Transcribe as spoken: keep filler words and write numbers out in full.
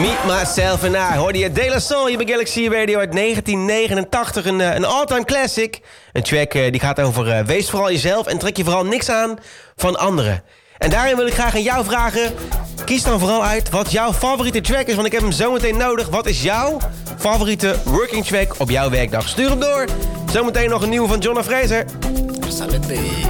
Meet Myself and I. Hoorde je De La Soul hier bij Galaxy Radio uit negentien negenentachtig. Een, een all-time classic. Een track uh, die gaat over uh, wees vooral jezelf en trek je vooral niks aan van anderen. En daarin wil ik graag aan jou vragen. Kies dan vooral uit wat jouw favoriete track is, want ik heb hem zometeen nodig. Wat is jouw favoriete working track op jouw werkdag? Stuur hem door. Zometeen nog een nieuwe van Jonna Fraser. Salete.